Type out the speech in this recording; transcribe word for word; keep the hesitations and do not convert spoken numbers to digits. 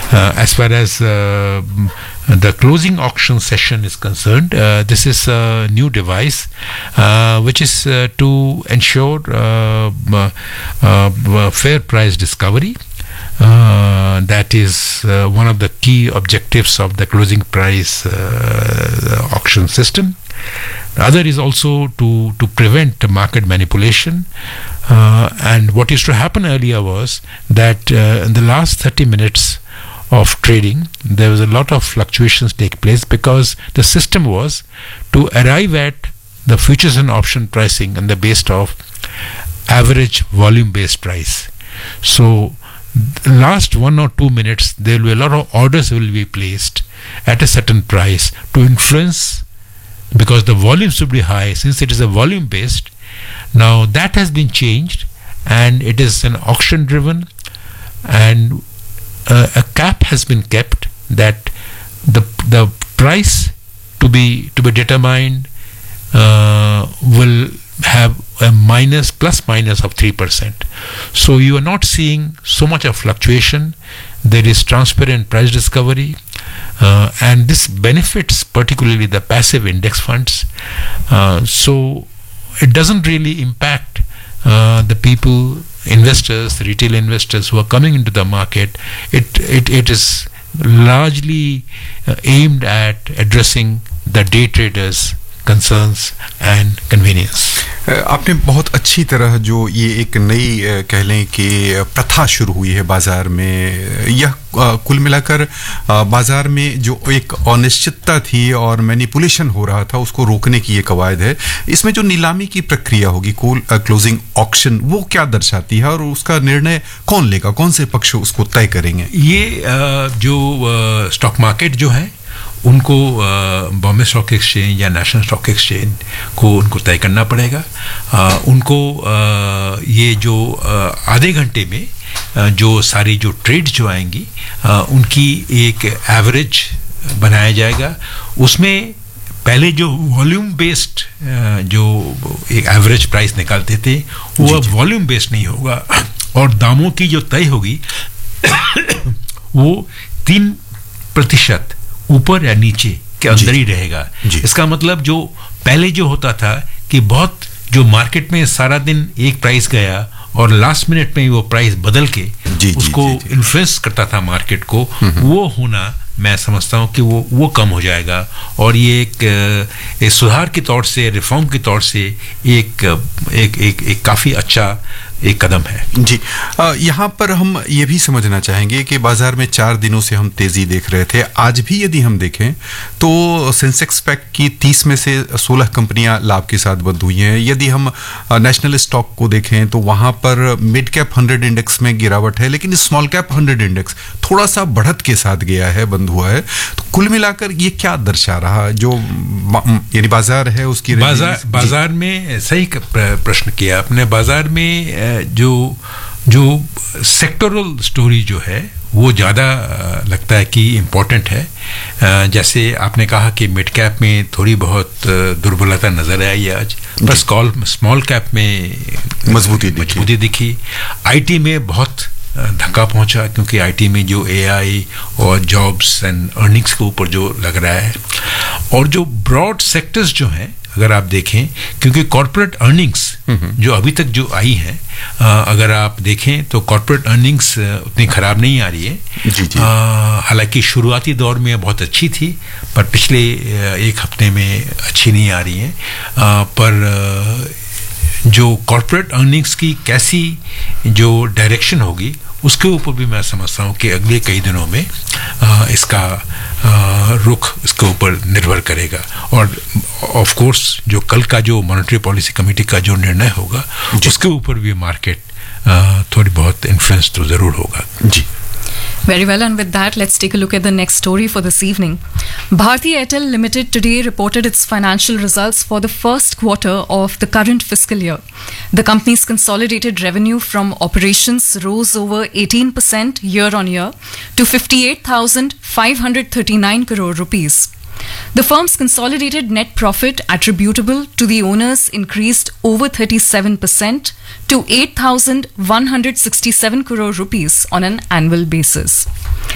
uh, as far as uh, the closing auction session is concerned, uh, this is a new device uh, which is uh, to ensure uh, uh, uh, fair price discovery. Uh, that is uh, one of the key objectives of the closing price uh, auction system. The other is also to, to prevent market manipulation. Uh, and what used to happen earlier was that uh, in the last thirty minutes of trading, there was a lot of fluctuations take place because the system was to arrive at the futures and option pricing on the basis of average volume-based price. So the last one or two minutes, there will be a lot of orders will be placed at a certain price to influence, because the volumes will be high since it is a volume based. Now that has been changed and it is an auction driven, and uh, a cap has been kept that the the price to be to be determined uh, will have a minus plus minus of three percent. So you are not seeing so much of fluctuation. There is transparent price discovery, uh, and this benefits particularly the passive index funds. Uh, so it doesn't really impact uh, the people, investors, the retail investors who are coming into the market. It it, it is largely uh, aimed at addressing the day traders' concerns and convenience. आपने बहुत अच्छी तरह जो ये एक नई कह लें कि प्रथा शुरू हुई है बाजार में, यह कुल मिलाकर बाजार में जो एक अनिश्चितता थी और मैनिपुलेशन हो रहा था उसको रोकने की ये कवायद है. इसमें जो नीलामी की प्रक्रिया होगी, क्लोजिंग ऑक्शन, वो क्या दर्शाती है और उसका निर्णय कौन लेगा, कौन से पक्ष उसको तय करेंगे? ये जो स्टॉक मार्केट जो है उनको बॉम्बे स्टॉक एक्सचेंज या नेशनल स्टॉक एक्सचेंज को उनको तय करना पड़ेगा. आ, उनको आ, ये जो आ, आधे घंटे में आ, जो सारी जो ट्रेड जो आएंगी आ, उनकी एक एवरेज बनाया जाएगा. उसमें पहले जो वॉल्यूम बेस्ड जो एक एवरेज प्राइस निकालते थे वो अब वॉल्यूम बेस्ड नहीं होगा, और दामों की जो तय होगी वो तीन प्रतिशत ऊपर या नीचे के अंदर ही रहेगा. इसका मतलब जो पहले जो होता था कि बहुत जो मार्केट में सारा दिन एक प्राइस गया और लास्ट मिनट में वो प्राइस बदल के जी, उसको इन्फ्लुएंस करता था मार्केट को, वो होना मैं समझता हूँ कि वो वो कम हो जाएगा. और ये एक, एक सुधार के तौर से, रिफॉर्म के तौर से एक एक एक, एक काफ़ी अच्छा एक कदम है. जी, यहाँ पर हम ये भी समझना चाहेंगे कि बाजार में चार दिनों से हम तेजी देख रहे थे. आज भी यदि हम देखें तो सेंसेक्स पैक की तीस में से सोलह कंपनियां लाभ के साथ बंद हुई हैं. यदि हम नेशनल स्टॉक को देखें तो वहां पर मिड कैप हंड्रेड इंडेक्स में गिरावट है, लेकिन स्मॉल कैप हंड्रेड इंडेक्स थोड़ा सा बढ़त के साथ गया है, बंद हुआ है. तो कुल मिलाकर ये क्या दर्शा रहा, जो यानी बाजार है उसकी बाजार बाजार में सही प्रश्न किया आपने. बाजार में जो जो सेक्टोरल स्टोरी जो है वो ज़्यादा लगता है कि इम्पोर्टेंट है. जैसे आपने कहा कि मिड कैप में थोड़ी बहुत दुर्बलता नज़र आई आज, पर स्मॉल स्मॉल कैप में मजबूती मजबूती दिखी. आईटी में बहुत धक्का पहुंचा क्योंकि आईटी में जो एआई और जॉब्स एंड अर्निंग्स के ऊपर जो लग रहा है, और जो ब्रॉड सेक्टर्स जो हैं अगर आप देखें, क्योंकि कॉर्पोरेट अर्निंग्स जो अभी तक जो आई हैं, अगर आप देखें तो कॉर्पोरेट अर्निंग्स उतनी खराब नहीं आ रही है. हालांकि शुरुआती दौर में बहुत अच्छी थी, पर पिछले एक हफ्ते में अच्छी नहीं आ रही है. पर जो कॉर्पोरेट अर्निंग्स की कैसी जो डायरेक्शन होगी उसके ऊपर भी मैं समझता हूँ कि अगले कई दिनों में आ, इसका आ, रुख इसके ऊपर निर्भर करेगा. और ऑफ कोर्स जो कल का जो मॉनेटरी पॉलिसी कमेटी का जो निर्णय होगा उसके ऊपर भी मार्केट थोड़ी बहुत इन्फ्लुएंस तो ज़रूर होगा. जी, Very well, and with that, let's take a look at the next story for this evening. Bharti Airtel Limited today reported its financial results for the first quarter of the current fiscal year. The company's consolidated revenue from operations rose over eighteen percent year on year to fifty-eight thousand five hundred thirty-nine crore rupees. The firm's consolidated net profit attributable to the owners increased over thirty-seven percent to eight thousand one hundred sixty-seven crore rupees on an annual basis.